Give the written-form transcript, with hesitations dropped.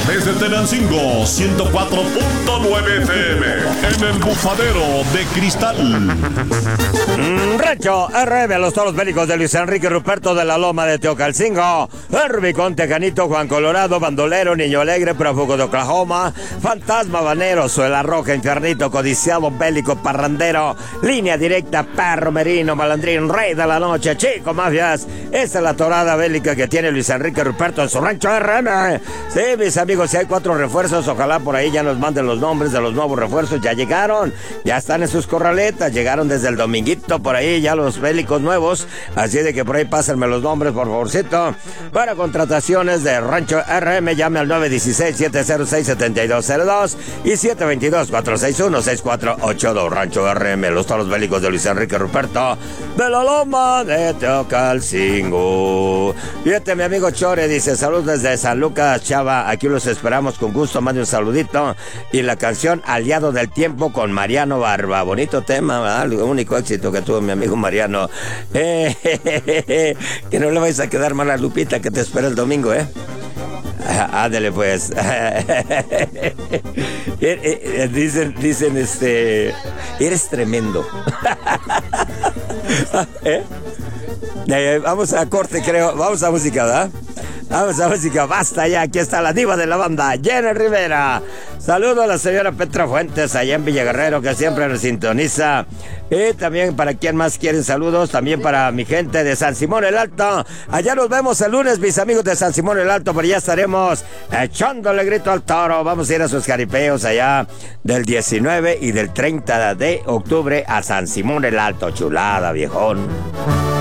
Desde Tenancingo, 104.9 FM. En el bufadero de cristal. Rancho RM, los toros bélicos de Luis Enrique Ruperto de la Loma de Teocalcingo. Herbicón, Tecanito, Juan Colorado, Bandolero, Niño Alegre, Prófugo de Oklahoma, Fantasma Banero, Suela Roja, Infiernito, Codiciado, Bélico, Parrandero, Línea Directa, Perro Merino, Malandrín, Rey de la Noche, Chico Mafias. Esta es la torada bélica que tiene Luis Enrique Ruperto en su rancho RM. Sí, mis amigos, si hay 4 refuerzos, ojalá por ahí ya nos manden los nombres de los nuevos refuerzos. Ya llegaron, ya están en sus corraletas, llegaron desde el dominguito por ahí ya los bélicos nuevos, así de que por ahí pásenme los nombres, por favorcito. Para contrataciones de Rancho RM, llame al 916-706-7202 y 722-461-6482. Rancho RM, los toros bélicos de Luis Enrique Ruperto de la Loma de Teocalcingo. Fíjate, mi amigo Chore dice: saludos desde San Lucas, Chava, aquí los esperamos con gusto, mande un saludito. Y la canción Aliado del Tiempo con Mariano Barba, bonito tema, ¿verdad? El único éxito que tuvo mi amigo Mariano. Que no le vais a quedar mal a Lupita, que te espera el domingo, ándale pues. Dicen, eres tremendo. Vamos a corte, creo. Vamos a música, ¿verdad? Vamos a música, basta ya. Aquí está la diva de la banda, Jenny Rivera. Saludo a la señora Petra Fuentes allá en Villaguerrero, que siempre nos sintoniza. Y también para quien más quieren saludos, también para mi gente de San Simón el Alto. Allá nos vemos el lunes, mis amigos de San Simón el Alto, pero ya estaremos echándole grito al toro. Vamos a ir a sus jaripeos allá del 19 y del 30 de octubre a San Simón el Alto. Chulada, viejón.